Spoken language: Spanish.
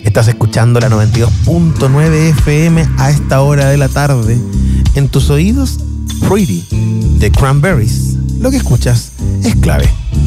Estás escuchando la 92.9 FM a esta hora de la tarde. En tus oídos, Pretty, de Cranberries. Lo que escuchas es clave.